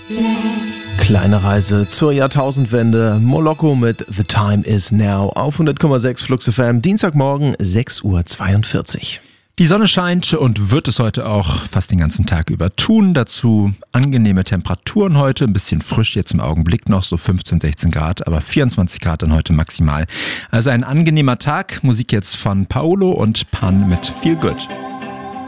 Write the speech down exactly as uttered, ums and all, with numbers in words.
Kleine Reise zur Jahrtausendwende. Moloko mit The Time Is Now auf hundert Komma sechs Flux F M. Dienstagmorgen sechs Uhr zweiundvierzig. Die Sonne scheint und wird es heute auch fast den ganzen Tag über tun. Dazu angenehme Temperaturen heute, ein bisschen frisch jetzt im Augenblick noch, so fünfzehn, sechzehn Grad, aber vierundzwanzig Grad dann heute maximal. Also ein angenehmer Tag. Musik jetzt von Paolo und Pan mit Feel Good.